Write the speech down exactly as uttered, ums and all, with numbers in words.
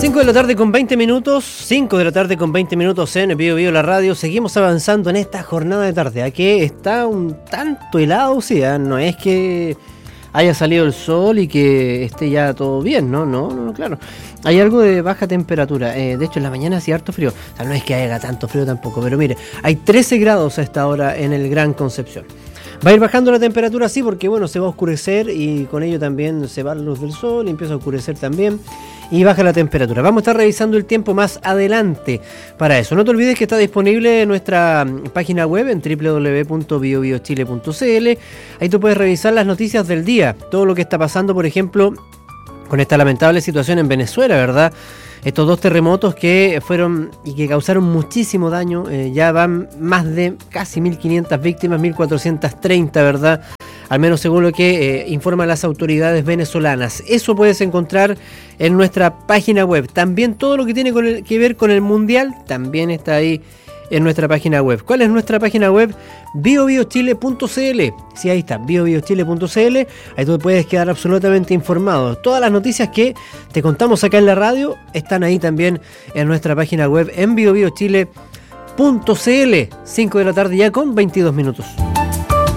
cinco de la tarde con veinte minutos, cinco de la tarde con veinte minutos en Bio Bio la radio. Seguimos avanzando en esta jornada de tarde. Aquí está un tanto helado, sí, ¿eh? No es que haya salido el sol y que esté ya todo bien, ¿no? No, no, claro. Hay algo de baja temperatura. Eh, de hecho, en la mañana hacía harto frío. O sea, no es que haga tanto frío tampoco, pero mire, hay trece grados a esta hora en el Gran Concepción. Va a ir bajando la temperatura, sí, porque bueno, se va a oscurecer y con ello también se va la luz del sol y empieza a oscurecer también y baja la temperatura. Vamos a estar revisando el tiempo más adelante para eso. No te olvides que está disponible en nuestra página web en doble u doble u doble u punto bio bio chile punto c l. Ahí tú puedes revisar las noticias del día, todo lo que está pasando, por ejemplo, con esta lamentable situación en Venezuela, ¿verdad? Estos dos terremotos que fueron y que causaron muchísimo daño, eh, ya van más de casi mil quinientas víctimas, mil cuatrocientas treinta, ¿verdad? Al menos según lo que eh, informan las autoridades venezolanas. Eso puedes encontrar en nuestra página web. También todo lo que tiene con el, que ver con el Mundial también está ahí en nuestra página web. ¿Cuál es nuestra página web? bio bio chile punto c l. Sí, ahí está, bio bio chile punto c l. Ahí tú puedes quedar absolutamente informado. Todas las noticias que te contamos acá en la radio están ahí también en nuestra página web en bio bio chile punto c l. cinco de la tarde ya con veintidós minutos.